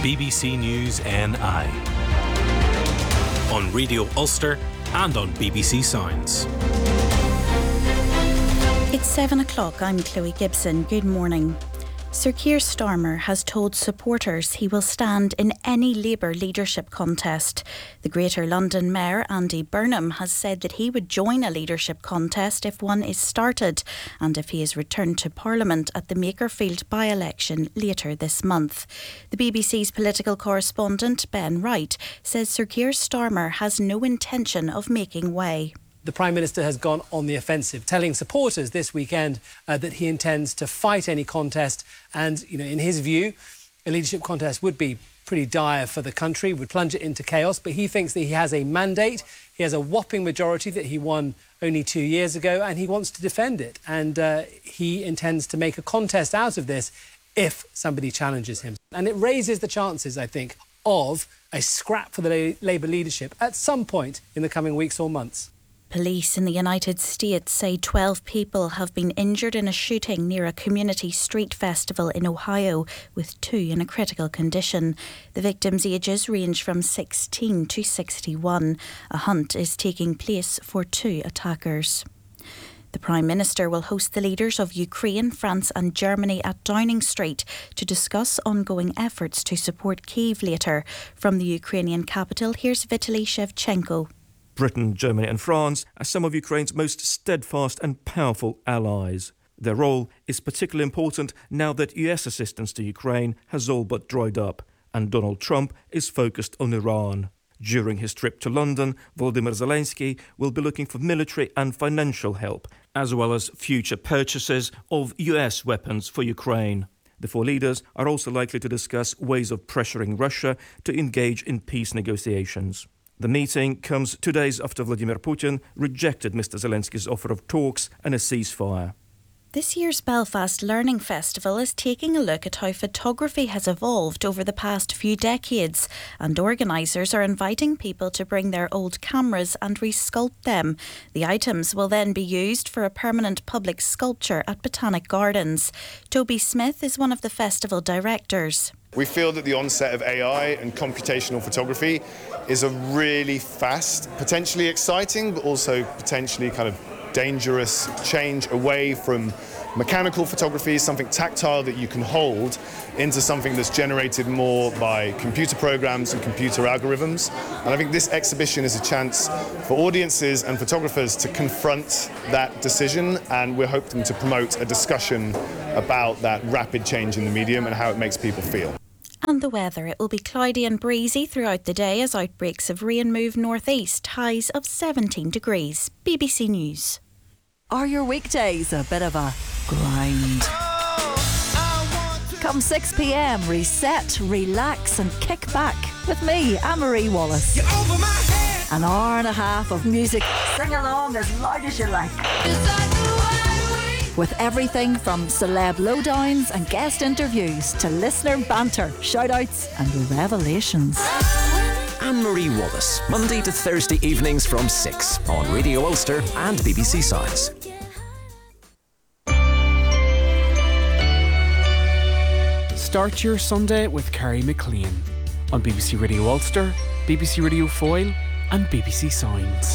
BBC News NI on Radio Ulster and on BBC Sounds. It's 7 o'clock. I'm Chloe Gibson. Good morning. Sir Keir Starmer has told supporters he will stand in any Labour leadership contest. The Greater London Mayor, Andy Burnham, has said that he would join a leadership contest if one is started and if he is returned to Parliament at the Makerfield by-election later this month. The BBC's political correspondent, Ben Wright, says Sir Keir Starmer has no intention of making way. The Prime Minister has gone on the offensive, telling supporters this weekend that he intends to fight any contest. And, in his view, a leadership contest would be pretty dire for the country, would plunge it into chaos. But he thinks that he has a mandate. He has a whopping majority that he won only 2 years ago, and he wants to defend it. And he intends to make a contest out of this if somebody challenges him. And it raises the chances, I think, of a scrap for the Labour leadership at some point in the coming weeks or months. Police in the United States say 12 people have been injured in a shooting near a community street festival in Ohio, with 2 in a critical condition. The victims' ages range from 16 to 61. A hunt is taking place for 2 attackers. The Prime Minister will host the leaders of Ukraine, France and Germany at Downing Street to discuss ongoing efforts to support Kyiv later. From the Ukrainian capital, here's Vitaly Shevchenko. Britain, Germany and France are some of Ukraine's most steadfast and powerful allies. Their role is particularly important now that US assistance to Ukraine has all but dried up and Donald Trump is focused on Iran. During his trip to London, Volodymyr Zelensky will be looking for military and financial help, as well as future purchases of US weapons for Ukraine. The 4 leaders are also likely to discuss ways of pressuring Russia to engage in peace negotiations. The meeting comes 2 days after Vladimir Putin rejected Mr. Zelensky's offer of talks and a ceasefire. This year's Belfast Learning Festival is taking a look at how photography has evolved over the past few decades, and organisers are inviting people to bring their old cameras and resculpt them. The items will then be used for a permanent public sculpture at Botanic Gardens. Toby Smith is one of the festival directors. We feel that the onset of AI and computational photography is a really fast, potentially exciting, but also potentially kind of dangerous change away from mechanical photography, something tactile that you can hold, into something that's generated more by computer programs and computer algorithms. And I think this exhibition is a chance for audiences and photographers to confront that decision, and we're hoping to promote a discussion about that rapid change in the medium and how it makes people feel. And the weather. It will be cloudy and breezy throughout the day as outbreaks of rain move northeast, highs of 17 degrees. BBC News. Are your weekdays a bit of a grind? Come 6 p.m, reset, relax and kick back with me, Anne-Marie Wallace. An hour and a half of music. Sing along as loud as you like. With everything from celeb lowdowns and guest interviews to listener banter, shout-outs and revelations. Anne-Marie Wallace, Monday to Thursday evenings from 6 on Radio Ulster and BBC Sounds. Start your Sunday with Kerry McLean on BBC Radio Ulster, BBC Radio Foyle and BBC Sounds.